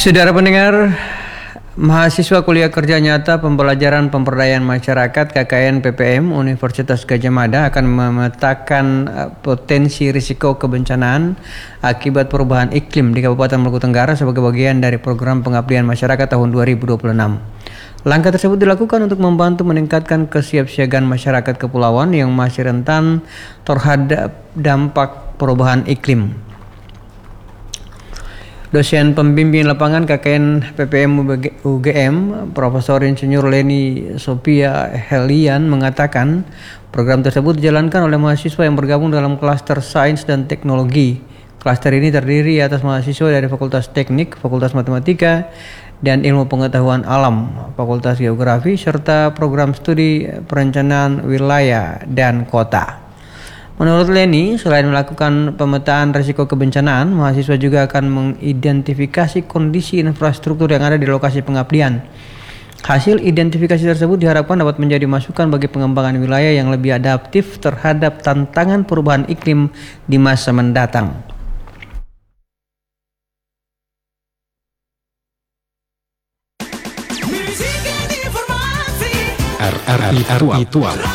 Saudara pendengar, mahasiswa kuliah kerja nyata pembelajaran pemberdayaan masyarakat KKN PPM Universitas Gadjah Mada akan memetakan potensi risiko kebencanaan akibat perubahan iklim di Kabupaten Maluku Tenggara sebagai bagian dari program pengabdian masyarakat tahun 2026. Langkah tersebut dilakukan untuk membantu meningkatkan kesiapsiagaan masyarakat kepulauan yang masih rentan terhadap dampak perubahan iklim. Dosen pembimbing lapangan KKN PPM UGM, Profesor Insinyur Leni Sophia Helian mengatakan program tersebut dijalankan oleh mahasiswa yang bergabung dalam klaster sains dan teknologi. Klaster ini terdiri atas mahasiswa dari Fakultas Teknik, Fakultas Matematika, dan Ilmu Pengetahuan Alam, Fakultas Geografi, serta program studi perencanaan wilayah dan kota. Menurut Leni, selain melakukan pemetaan risiko kebencanaan, mahasiswa juga akan mengidentifikasi kondisi infrastruktur yang ada di lokasi pengabdian. Hasil identifikasi tersebut diharapkan dapat menjadi masukan bagi pengembangan wilayah yang lebih adaptif terhadap tantangan perubahan iklim di masa mendatang. RRI Aktual.